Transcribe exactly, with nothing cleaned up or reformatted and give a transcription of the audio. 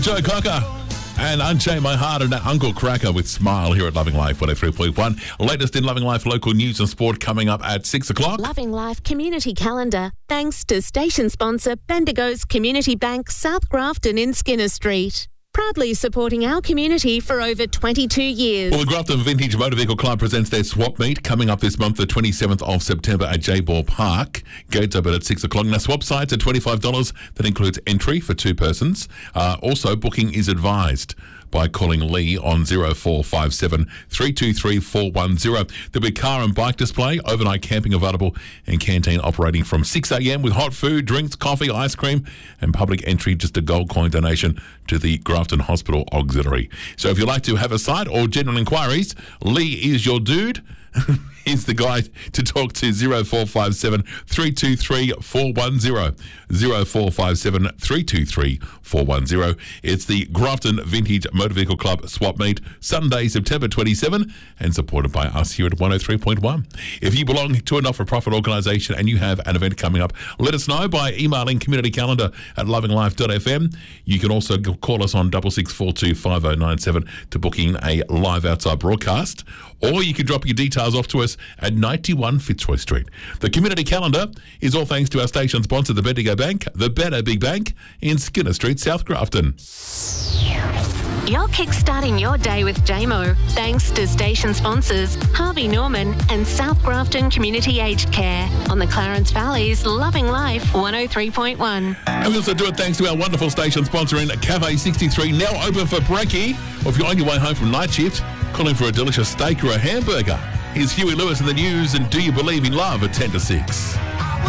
Joe Cocker and Unchain My Heart and Uncle Cracker with Smile here at Loving Life one oh three point one. Latest in Loving Life local news and sport coming up at six o'clock. Loving Life Community Calendar, thanks to station sponsor Bendigo's Community Bank, South Grafton in Skinner Street. Proudly supporting our community for over twenty-two years. Well, the Grafton Vintage Motor Vehicle Club presents their swap meet coming up this month, the twenty-seventh of September at J-Ball Park. Gates open at six o'clock. Now, swap sites are twenty-five dollars. That includes entry for two persons. Uh, also, booking is advised by calling Lee on zero four five seven, three two three, four one zero. There'll be car and bike display, overnight camping available, and canteen operating from six a.m. with hot food, drinks, coffee, ice cream, and public entry, just a gold coin donation to the Grafton Hospital Auxiliary. So if you'd like to have a site or general inquiries, Lee is your dude. He's the guy to talk to, zero four five seven, three two three, four one zero. zero four five seven, three two three, four one zero. It's the Grafton Vintage Motor Vehicle Club swap meet, Sunday, September twenty-seventh, and supported by us here at one oh three point one. If you belong to a not-for-profit organisation and you have an event coming up, let us know by emailing community calendar at loving life dot f m. You can also call us on six six four two, five oh nine seven to book in a live outside broadcast, or you can drop your details off to us at ninety-one Fitzroy Street. The community calendar is all thanks to our station sponsor, the Bendigo Bank, the Better Big Bank in Skinner Street, South Grafton. You're kickstarting your day with J M O, thanks to station sponsors Harvey Norman and South Grafton Community Aged Care on the Clarence Valley's Loving Life one oh three point one. And we also do it thanks to our wonderful station sponsor in Cafe sixty-three, now open for brekkie. Or if you're on your way home from night shift, calling for a delicious steak or a hamburger. Here's Huey Lewis in the news and Do You Believe in Love at ten to six.